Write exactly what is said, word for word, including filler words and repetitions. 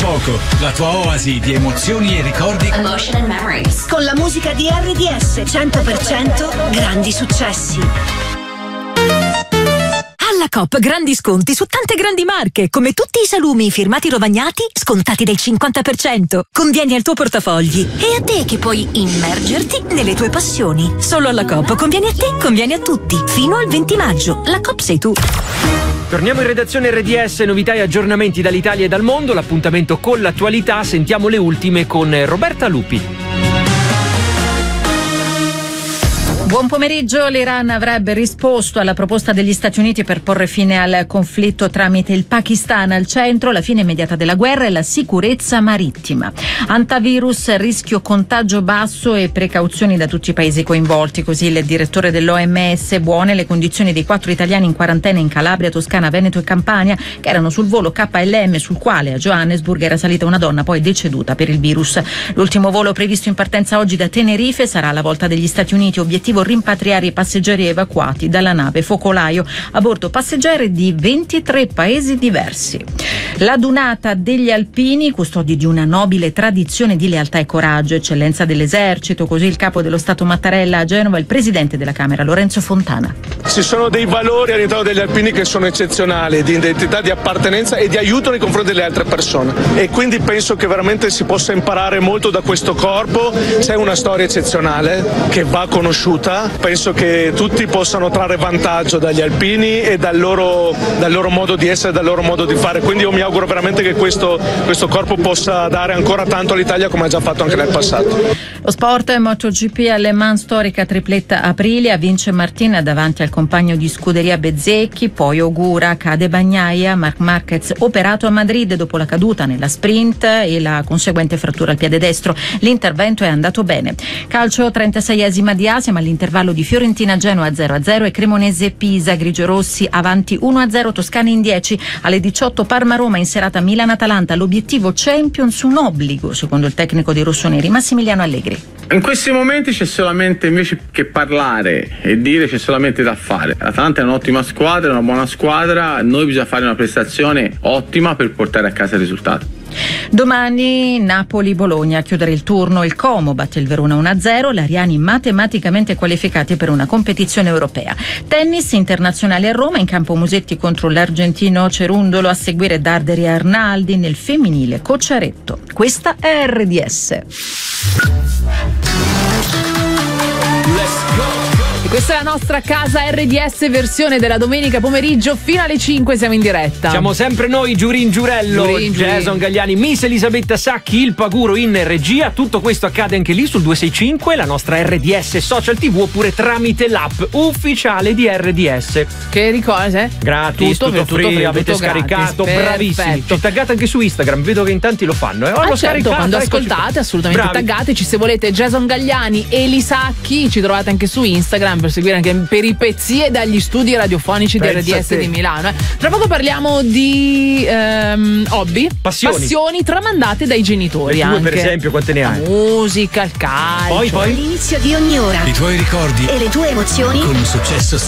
poco, la tua oasi di emozioni e ricordi. Emotion and Memories. Con la musica di R D S cento per cento grandi successi. Alla Coop grandi sconti su tante grandi marche, come tutti i salumi firmati Rovagnati scontati del cinquanta per cento. Convieni al tuo portafogli e a te che puoi immergerti nelle tue passioni. Solo alla Coop conviene a te, conviene a tutti. Fino al venti maggio. La Coop sei tu. Torniamo in redazione R D S, novità e aggiornamenti dall'Italia e dal mondo, l'appuntamento con l'attualità, sentiamo le ultime con Roberta Lupi. Buon pomeriggio. L'Iran avrebbe risposto alla proposta degli Stati Uniti per porre fine al conflitto tramite il Pakistan. Al centro la fine immediata della guerra e la sicurezza marittima. Antivirus, rischio contagio basso e precauzioni da tutti i paesi coinvolti. Così il direttore dell'O M S. Buone le condizioni dei quattro italiani in quarantena in Calabria, Toscana, Veneto e Campania che erano sul volo K L M sul quale a Johannesburg era salita una donna poi deceduta per il virus. L'ultimo volo previsto in partenza oggi da Tenerife sarà la volta degli Stati Uniti. Obiettivo rimpatriare i passeggeri evacuati dalla nave Focolaio. A bordo passeggeri di ventitré paesi diversi. La Dunata degli Alpini, custodi di una nobile tradizione di lealtà e coraggio, eccellenza dell'esercito, così il capo dello Stato Mattarella a Genova, il presidente della Camera Lorenzo Fontana. Ci sono dei valori all'interno degli alpini che sono eccezionali, di identità, di appartenenza e di aiuto nei confronti delle altre persone, e quindi penso che veramente si possa imparare molto da questo corpo. C'è una storia eccezionale che va conosciuta. Penso che tutti possano trarre vantaggio dagli alpini e dal loro, dal loro modo di essere, dal loro modo di fare, quindi io mi auguro veramente che questo, questo corpo possa dare ancora tanto all'Italia come ha già fatto anche nel passato. Lo sport, MotoGP a Le Mans, storica tripletta Aprilia, vince Martina davanti al compagno di scuderia Bezzecchi, poi Ogura, cade Bagnaia, Marc Marquez operato a Madrid dopo la caduta nella sprint e la conseguente frattura al piede destro. L'intervento è andato bene. Calcio, trentaseiesima di A, siamo all'intervallo di Fiorentina-Genoa zero a zero e Cremonese-Pisa, grigiorossi avanti uno a zero, Toscana in dieci, alle diciotto Parma-Roma, in serata Milan-Atalanta, l'obiettivo Champions un obbligo secondo il tecnico dei rossoneri Massimiliano Allegri. In questi momenti c'è solamente, invece che parlare e dire, c'è solamente da fare. L'Atalanta è un'ottima squadra, è una buona squadra, noi bisogna fare una prestazione ottima per portare a casa il risultato. Domani Napoli-Bologna a chiudere il turno, il Como batte il Verona uno a zero, l'Ariani matematicamente qualificati per una competizione europea. Tennis internazionale a Roma, in campo Musetti contro l'argentino Cerundolo, a seguire Darderi e Arnaldi, nel femminile Cocciaretto. Questa è R D S. E questa è la nostra casa R D S, versione della domenica pomeriggio fino alle cinque, siamo in diretta. Siamo sempre noi, Giurin Giurello, Giurin, Jason Giurin. Gagliani, Miss Elisabetta Sacchi, il Paguro in regia. Tutto questo accade anche lì sul due sei cinque, la nostra R D S Social T V, oppure tramite l'app ufficiale di R D S. Che ricorda? Gratis, tutto, tutto, free, free, avete tutto scaricato, gratis, bravissimi. perfetto. Ci taggate anche su Instagram, vedo che in tanti lo fanno. Eh. Oh, Ah, l'ho certo, scaricato, quando eccoci ascoltate qua. assolutamente Bravi. taggateci. Se volete Jason Gagliani e Elisacchi ci trovate anche su Instagram per seguire anche peripezie dagli studi radiofonici di R D S di Milano. eh. Tra poco parliamo di ehm, hobby, Passioni. passioni tramandate dai genitori. E tu, anche per esempio, quante ne hai? La musica, il calcio. Poi, poi? All'inizio di ogni ora I tuoi ricordi e le tue emozioni con un successo